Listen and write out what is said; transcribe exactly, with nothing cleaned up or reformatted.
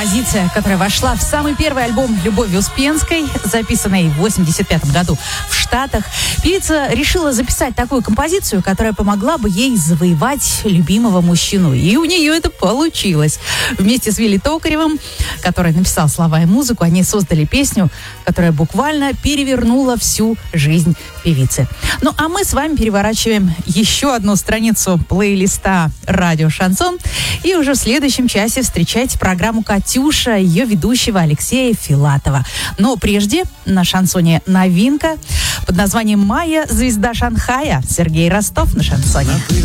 композиция, которая вошла в самый первый альбом Любови Успенской, записанный в восемьдесят пятом году в Штатах. Певица решила записать такую композицию, которая помогла бы ей завоевать любимого мужчину. И у нее это получилось. Вместе с Вилли Токаревым, который написал слова и музыку, они создали песню, которая буквально перевернула всю жизнь певицы. Ну, а мы с вами переворачиваем еще одну страницу плейлиста «Радио Шансон». И уже в следующем часе встречайте программу «Катюша», ее ведущего Алексея Филатова. Но прежде на шансоне новинка под названием «Майя. Звезда Шанхая». Сергей Ростов на шансоне.